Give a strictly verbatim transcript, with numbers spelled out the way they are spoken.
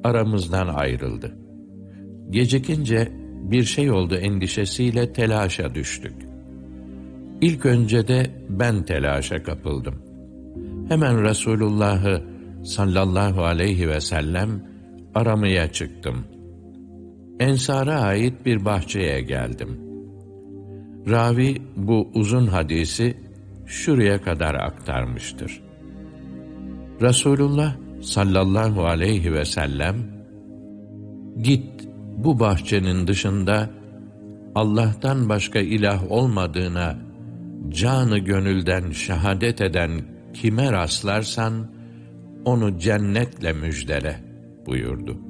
aramızdan ayrıldı. Gecikince bir şey oldu endişesiyle telaşa düştük. İlk önce de ben telaşa kapıldım. Hemen Resulullah'ı sallallahu aleyhi ve sellem aramaya çıktım. Ensar'a ait bir bahçeye geldim. Ravi bu uzun hadisi şuraya kadar aktarmıştır. Resulullah sallallahu aleyhi ve sellem, "Git bu bahçenin dışında Allah'tan başka ilah olmadığına canı gönülden şehadet eden kime rastlarsan onu cennetle müjdele" buyurdu.